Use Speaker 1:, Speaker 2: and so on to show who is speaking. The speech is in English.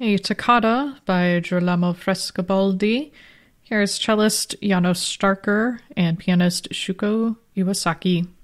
Speaker 1: a toccata by Girolamo Frescobaldi. Here's cellist Janos Starker and pianist Shuko Iwasaki.